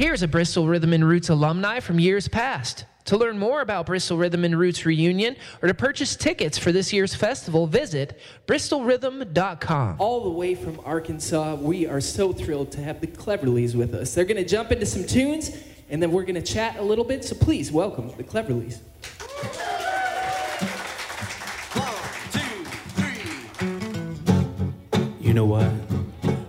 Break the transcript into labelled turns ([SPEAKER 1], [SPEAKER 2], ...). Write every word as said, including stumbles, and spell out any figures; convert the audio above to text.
[SPEAKER 1] Here's a Bristol Rhythm and Roots alumni from years past. To learn more about Bristol Rhythm and Roots reunion or to purchase tickets for this year's festival, visit bristol rhythm dot com.
[SPEAKER 2] All the way from Arkansas, we are so thrilled to have the Cleverleys with us. They're going to jump into some tunes, and then we're going to chat a little bit, so please welcome the Cleverleys.
[SPEAKER 3] You know what?